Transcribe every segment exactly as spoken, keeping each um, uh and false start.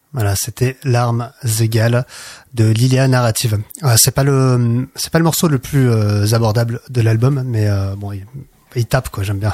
Voilà, c'était Larmes égales de Lilia Narrative. Euh, c'est pas le, c'est pas le morceau le plus euh, abordable de l'album, mais euh, bon, il, il tape quoi, j'aime bien.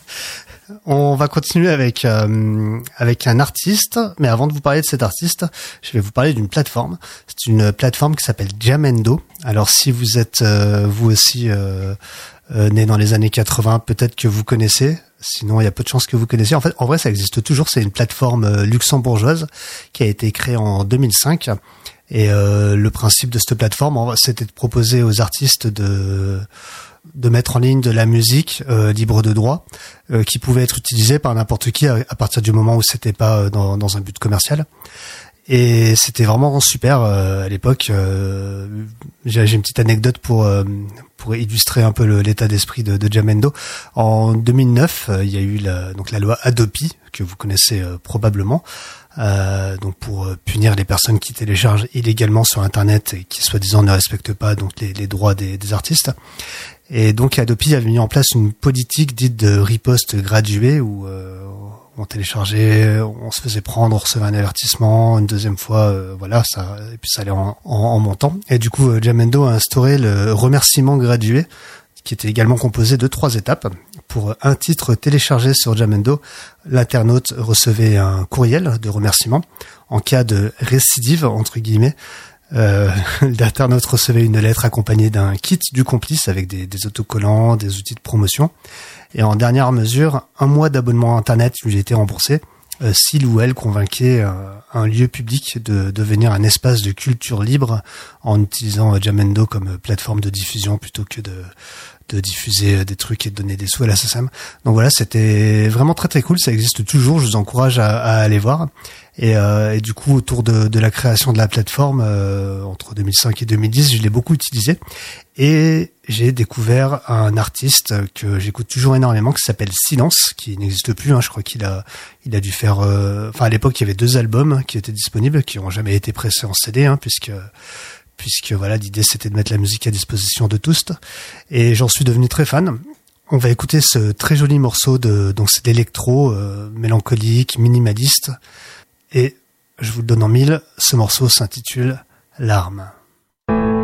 On va continuer avec euh, avec un artiste, mais avant de vous parler de cet artiste, je vais vous parler d'une plateforme. C'est une plateforme qui s'appelle Jamendo. Alors si vous êtes euh, vous aussi euh, euh, né dans les années quatre-vingts, peut-être que vous connaissez. Sinon, il y a peu de chances que vous connaissiez. En fait, en vrai, ça existe toujours. C'est une plateforme euh, luxembourgeoise qui a été créée en deux mille cinq. Et euh, le principe de cette plateforme, c'était de proposer aux artistes de de mettre en ligne de la musique euh, libre de droit euh, qui pouvait être utilisée par n'importe qui à, à partir du moment où c'était pas dans, dans un but commercial. Et c'était vraiment super euh, à l'époque. Euh, j'ai, j'ai une petite anecdote pour euh, pour illustrer un peu le, l'état d'esprit de, de Jamendo. En deux mille neuf, euh, il y a eu la, donc la loi Adopi que vous connaissez euh, probablement. Euh, donc pour euh, punir les personnes qui téléchargent illégalement sur Internet et qui soi-disant ne respectent pas donc les, les droits des, des artistes. Et donc Adopi avait mis en place une politique dite de riposte graduée où euh, on téléchargeait, on se faisait prendre, on recevait un avertissement, une deuxième fois, euh, voilà, ça, et puis ça allait en, en, en montant. Et du coup, Jamendo a instauré le remerciement gradué, qui était également composé de trois étapes. Pour un titre téléchargé sur Jamendo, l'internaute recevait un courriel de remerciement. En cas de récidive, entre guillemets, euh, l'internaute recevait une lettre accompagnée d'un kit du complice avec des, des autocollants, des outils de promotion. Et en dernière mesure, un mois d'abonnement Internet lui était remboursé euh, s'il ou elle convainquait euh, un lieu public de devenir un espace de culture libre en utilisant euh, Jamendo comme plateforme de diffusion plutôt que de de diffuser des trucs et de donner des sous à la S A C E M. Donc voilà, c'était vraiment très très cool, ça existe toujours, je vous encourage à, à aller voir. Et, euh, et du coup, autour de, de la création de la plateforme, euh, entre deux mille cinq et deux mille dix, je l'ai beaucoup utilisé. Et j'ai découvert un artiste que j'écoute toujours énormément, qui s'appelle Silence, qui n'existe plus, hein, je crois qu'il a il a dû faire... Euh, enfin, à l'époque, il y avait deux albums qui étaient disponibles, qui n'ont jamais été pressés en C D, hein, puisque... puisque voilà, l'idée c'était de mettre la musique à disposition de tous, et j'en suis devenu très fan. On va écouter ce très joli morceau de, donc c'est d'électro, euh, mélancolique, minimaliste, et je vous le donne en mille, ce morceau s'intitule Larmes.